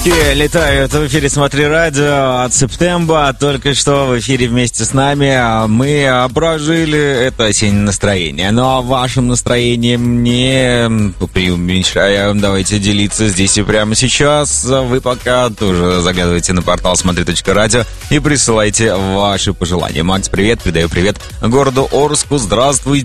Птички летают в эфире «Смотри радио» от Септембра. Только что в эфире вместе с нами мы прожили это осеннее настроение. Ну а вашим настроением не преуменьшая, давайте делиться здесь и прямо сейчас. Вы пока тоже заглядывайте на портал смотри.радио и присылайте ваши пожелания. Макс, привет, передаю привет городу Орску. Здравствуйте.